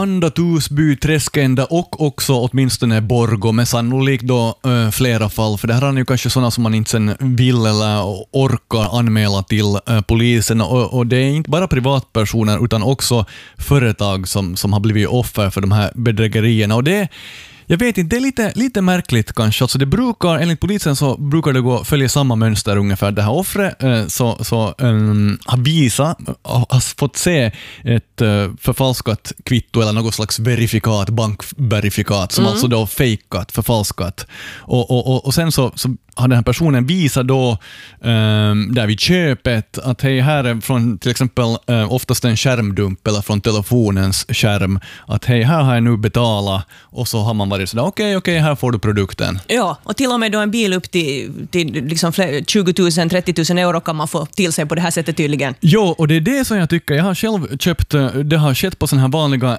Haparanda, Torsby, Träskända och också åtminstone Borgå, men sannolikt då flera fall, för det här är ju kanske sådana som man inte sen vill eller orkar anmäla till polisen, och det är inte bara privatpersoner utan också företag som har blivit offer för de här bedrägerierna, och det, jag vet inte, det är lite märkligt kanske. Alltså det brukar, enligt polisen så brukar det följa samma mönster ungefär. Det här offret har fått se ett förfalskat kvitto eller något slags verifikat, bankverifikat som alltså då fejkat, förfalskat. Och sen så har den här personen visat då där vid köpet att hej, här är från till exempel oftast en skärmdump eller från telefonens skärm, att hej, här har jag nu betalat, och så har man varit sådär, okej, här får du produkten. Ja, och till och med då en bil upp till liksom 20 000-30 000 euro kan man få till sig på det här sättet tydligen. Jo, och det är det som jag tycker. Jag har själv köpt, det har skett på sådana här vanliga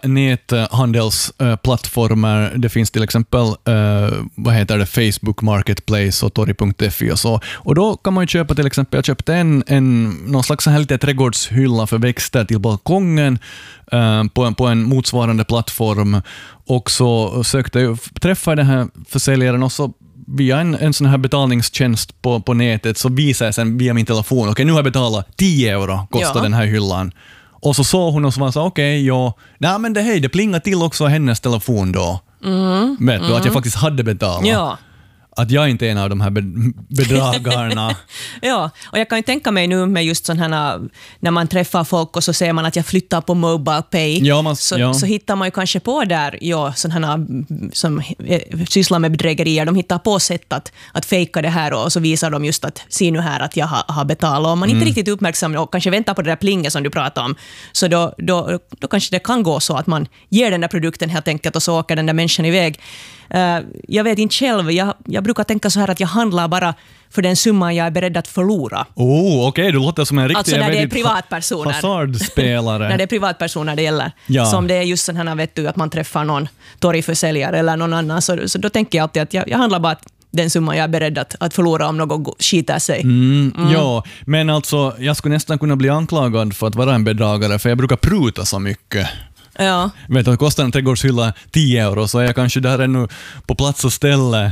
näthandelsplattformar. Det finns till exempel Facebook Marketplace och Tori.fi och så. Och då kan man ju köpa till exempel, jag köpte någon slags så här lite trädgårdshylla för växter till balkongen på en motsvarande plattform, och så sökte jag träffa den här försäljaren, och så via en sån här betalningstjänst på nätet så visar jag sen via min telefon, okej, nu har jag betalat 10 euro kostar den här hyllan. Och så såg hon och så var så nej men det plingar till också hennes telefon då. Vet du, att jag faktiskt hade betalat. Ja. Att jag inte är en av de här bedragarna. Ja, och jag kan ju tänka mig nu med just sån här, när man träffar folk och så ser man att jag flyttar på Mobile Pay, så hittar man ju kanske på där, sån här som sysslar med bedrägerier, de hittar på sätt att fejka det här, och så visar de just att se nu här att jag har betalat, och man inte riktigt uppmärksam och kanske väntar på det där plinget som du pratar om, så då kanske det kan gå så att man ger den där produkten helt enkelt och så åker den där människan iväg. Jag vet inte själv, jag brukar tänka så här att jag handlar bara för den summan jag är beredd att förlora. Okej, du låter som en riktig, alltså när det är privatpersoner. Hasardspelare. När det är privatpersoner det gäller. Ja. Som det är just sån här, vet du, att man träffar någon torgförsäljare eller någon annan, så då tänker jag alltid att jag handlar bara den summan jag är beredd att förlora om något skiter sig. Ja, men alltså jag skulle nästan kunna bli anklagad för att vara en bedragare, för jag brukar pruta så mycket. Ja. Vet du, kostar en trädgårdshylla 10 euro, så är jag kanske där ännu på plats och ställe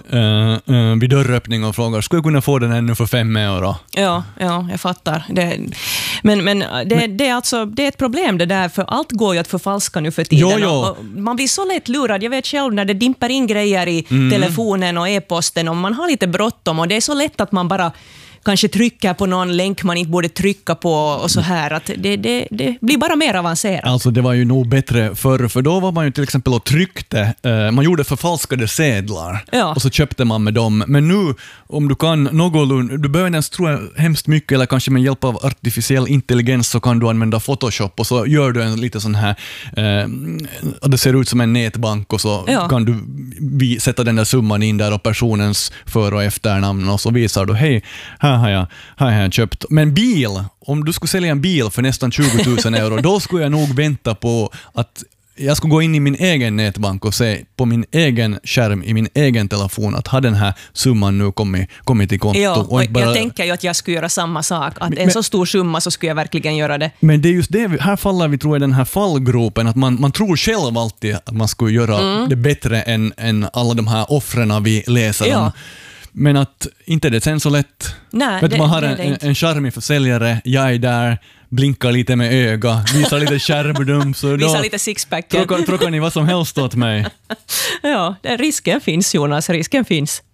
vid dörröppning och frågar, skulle jag kunna få den ännu för 5 euro? Ja, jag fattar. Men det är alltså, det är ett problem det där, för allt går ju att förfalska nu för tiden. Och man blir så lätt lurad. Jag vet själv när det dimper in grejer i telefonen och e-posten, och man har lite bråttom, och det är så lätt att man bara kanske trycker på någon länk man inte borde trycka på och så här, att det blir bara mer avancerat. Alltså det var ju nog bättre förr, för då var man ju till exempel och tryckte, man gjorde förfalskade sedlar och så köpte man med dem. Men nu, om du kan någorlunda, du behöver ens tro hemskt mycket, eller kanske med hjälp av artificiell intelligens så kan du använda Photoshop, och så gör du en lite sån här det ser ut som en nätbank, och så kan du sätta den där summan in där och personens för- och efternamn, och så visar du, hej, här har jag köpt. Men bil, om du skulle sälja en bil för nästan 20 000 euro, då skulle jag nog vänta på att jag skulle gå in i min egen nätbank och se på min egen skärm i min egen telefon att har den här summan nu kommit till konto. Ja, och jag tänker ju att jag skulle göra samma sak. Att en så stor summa så skulle jag verkligen göra det. Men det är just det, här faller vi tror jag den här fallgropen, att man tror själv alltid att man skulle göra det bättre än alla de här offren vi läser om. Men att inte det sen så lätt. Nej, vet, man har en charmig försäljare, jag är där, blinkar lite med öga, visar lite skärmdump, så då visar lite sixpack. Tråkar ni vad som helst åt mig. Ja, risken finns, Jonas, risken finns.